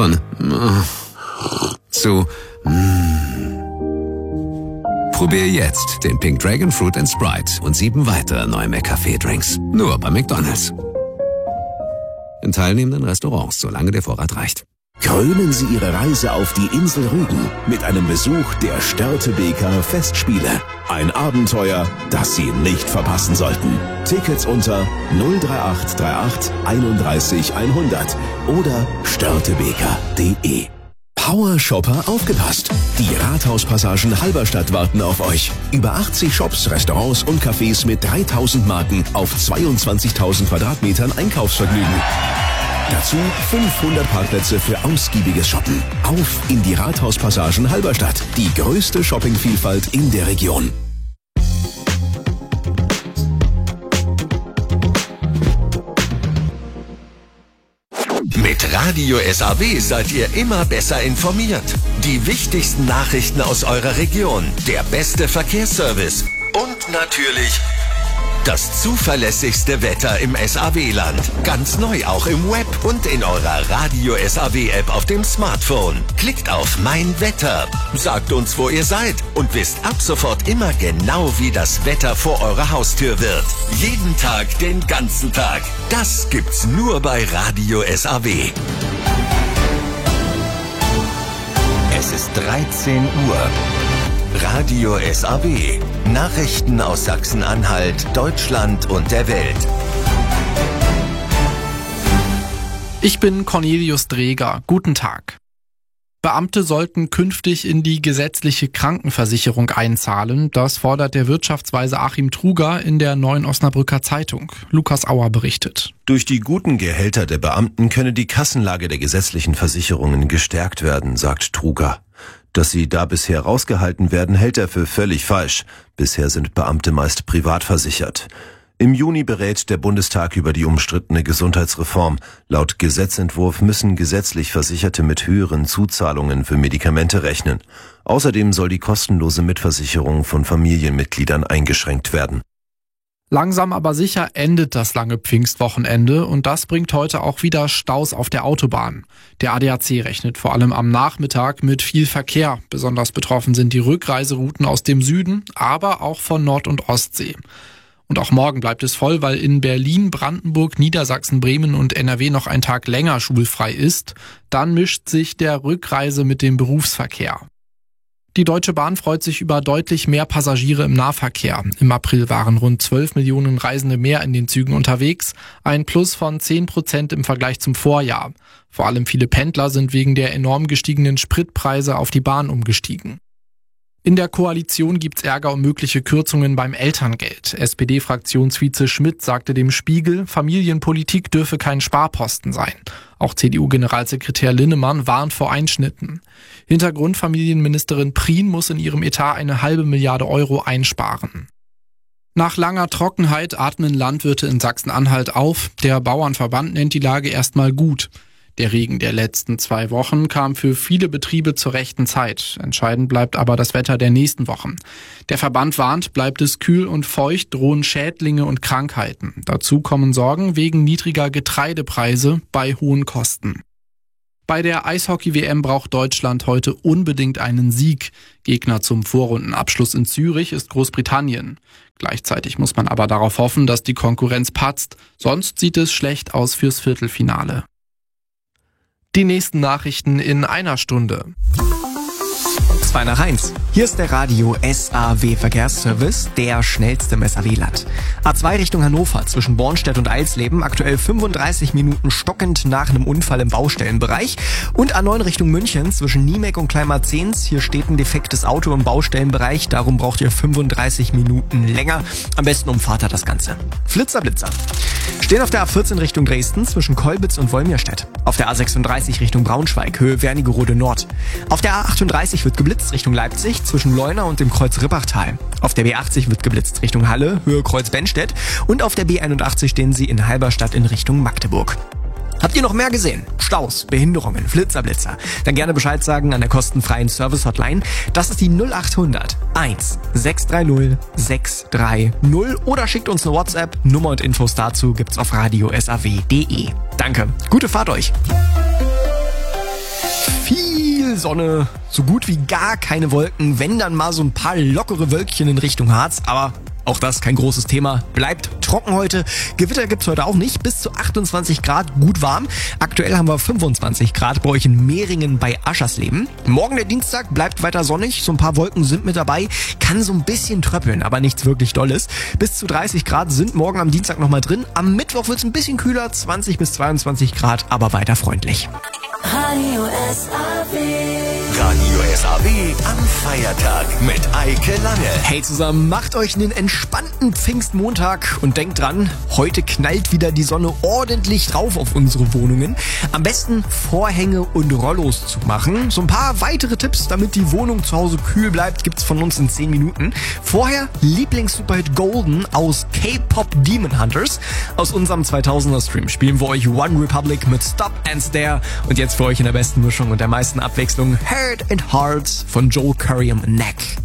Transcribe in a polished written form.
Von zu Probier jetzt den Pink Dragon Fruit & Sprite und 7 weitere neue McCafé-Drinks. Nur bei McDonald's. In teilnehmenden Restaurants, solange der Vorrat reicht. Krönen Sie Ihre Reise auf die Insel Rügen mit einem Besuch der Störtebeker Festspiele. Ein Abenteuer, das Sie nicht verpassen sollten. Tickets unter 03838 31 100 oder störtebeker.de. Power-Shopper aufgepasst! Die Rathauspassagen Halberstadt warten auf euch. Über 80 Shops, Restaurants und Cafés mit 3000 Marken auf 22.000 Quadratmetern Einkaufsvergnügen. Dazu 500 Parkplätze für ausgiebiges Shoppen. Auf in die Rathauspassagen Halberstadt, die größte Shoppingvielfalt in der Region. Mit Radio SAW seid ihr immer besser informiert. Die wichtigsten Nachrichten aus eurer Region, der beste Verkehrsservice und natürlich das zuverlässigste Wetter im SAW-Land. Ganz neu auch im Web und in eurer Radio SAW-App auf dem Smartphone. Klickt auf Mein Wetter, sagt uns, wo ihr seid und wisst ab sofort immer genau, wie das Wetter vor eurer Haustür wird. Jeden Tag, den ganzen Tag. Das gibt's nur bei Radio SAW. Es ist 13 Uhr. Radio SAW. Nachrichten aus Sachsen-Anhalt, Deutschland und der Welt. Ich bin Cornelius Dreger. Guten Tag. Beamte sollten künftig in die gesetzliche Krankenversicherung einzahlen. Das fordert der Wirtschaftsweise Achim Truger in der Neuen Osnabrücker Zeitung. Lukas Auer berichtet. Durch die guten Gehälter der Beamten könne die Kassenlage der gesetzlichen Versicherungen gestärkt werden, sagt Truger. Dass sie da bisher rausgehalten werden, hält er für völlig falsch. Bisher sind Beamte meist privat versichert. Im Juni berät der Bundestag über die umstrittene Gesundheitsreform. Laut Gesetzentwurf müssen gesetzlich Versicherte mit höheren Zuzahlungen für Medikamente rechnen. Außerdem soll die kostenlose Mitversicherung von Familienmitgliedern eingeschränkt werden. Langsam aber sicher endet das lange Pfingstwochenende und das bringt heute auch wieder Staus auf der Autobahn. Der ADAC rechnet vor allem am Nachmittag mit viel Verkehr. Besonders betroffen sind die Rückreiserouten aus dem Süden, aber auch von Nord- und Ostsee. Und auch morgen bleibt es voll, weil in Berlin, Brandenburg, Niedersachsen, Bremen und NRW noch ein Tag länger schulfrei ist. Dann mischt sich der Rückreise mit dem Berufsverkehr. Die Deutsche Bahn freut sich über deutlich mehr Passagiere im Nahverkehr. Im April waren rund 12 Millionen Reisende mehr in den Zügen unterwegs, ein Plus von 10% im Vergleich zum Vorjahr. Vor allem viele Pendler sind wegen der enorm gestiegenen Spritpreise auf die Bahn umgestiegen. In der Koalition gibt's Ärger um mögliche Kürzungen beim Elterngeld. SPD-Fraktionsvize Schmidt sagte dem Spiegel, Familienpolitik dürfe kein Sparposten sein. Auch CDU-Generalsekretär Linnemann warnt vor Einschnitten. Hintergrund: Familienministerin Prien muss in ihrem Etat 1,5 Milliarde Euro einsparen. Nach langer Trockenheit atmen Landwirte in Sachsen-Anhalt auf. Der Bauernverband nennt die Lage erstmal gut. Der Regen der letzten 2 Wochen kam für viele Betriebe zur rechten Zeit. Entscheidend bleibt aber das Wetter der nächsten Wochen. Der Verband warnt, bleibt es kühl und feucht, drohen Schädlinge und Krankheiten. Dazu kommen Sorgen wegen niedriger Getreidepreise bei hohen Kosten. Bei der Eishockey-WM braucht Deutschland heute unbedingt einen Sieg. Gegner zum Vorrundenabschluss in Zürich ist Großbritannien. Gleichzeitig muss man aber darauf hoffen, dass die Konkurrenz patzt. Sonst sieht es schlecht aus fürs Viertelfinale. Die nächsten Nachrichten in einer Stunde. 2 nach 1. Hier ist der Radio SAW Verkehrsservice, der schnellste im SAW-Land. A2 Richtung Hannover zwischen Bornstedt und Eilsleben, aktuell 35 Minuten stockend nach einem Unfall im Baustellenbereich. Und A9 Richtung München zwischen Niemek und Kleinmarzens. Hier steht ein defektes Auto im Baustellenbereich, darum braucht ihr 35 Minuten länger. Am besten umfahrt ihr das Ganze. Flitzer. Stehen auf der A14 Richtung Dresden zwischen Kolbitz und Wolmirstedt. Auf der A36 Richtung Braunschweig, Höhe Wernigerode Nord. Auf der A38 wird geblitzt Richtung Leipzig zwischen Leuna und dem Kreuz Rippachtal. Auf der B80 wird geblitzt Richtung Halle, Höhe Kreuz Bennstedt. Und auf der B81 stehen sie in Halberstadt in Richtung Magdeburg. Habt ihr noch mehr gesehen? Staus, Behinderungen, Flitzer? Dann gerne Bescheid sagen an der kostenfreien Service-Hotline. Das ist die 0800 1 630 630 oder schickt uns eine WhatsApp. Nummer und Infos dazu gibt's auf radiosaw.de. Danke, gute Fahrt euch! viel Sonne, so gut wie gar keine Wolken, wenn dann mal so ein paar lockere Wölkchen in Richtung Harz, aber auch das kein großes Thema. Bleibt trocken heute. Gewitter gibt's heute auch nicht. Bis zu 28 Grad, gut warm. Aktuell haben wir 25 Grad bei euch in Mehringen bei Aschersleben. Morgen der Dienstag bleibt weiter sonnig. So ein paar Wolken sind mit dabei. Kann so ein bisschen tröppeln, aber nichts wirklich Dolles. Bis zu 30 Grad sind morgen am Dienstag nochmal drin. Am Mittwoch wird's ein bisschen kühler. 20 bis 22 Grad, aber weiter freundlich. Radio SAW. Radio SAW am Feiertag mit Eike Lange. Hey zusammen, macht euch einen entspannten Pfingstmontag und denkt dran, heute knallt wieder die Sonne ordentlich drauf auf unsere Wohnungen. Am besten Vorhänge und Rollos zu machen. So ein paar weitere Tipps, damit die Wohnung zu Hause kühl bleibt, gibt's von uns in 10 Minuten. Vorher Lieblings-Superhit Golden aus K-Pop Demon Hunters. Aus unserem 2000er Stream spielen wir euch One Republic mit Stop and Stare. Und jetzt für euch in der besten Mischung und der meisten Abwechslung Heart and Hearts von Joel Curry und Neck.